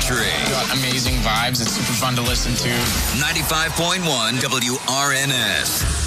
country. Amazing vibes. It's super fun to listen to. 95.1 WRNS.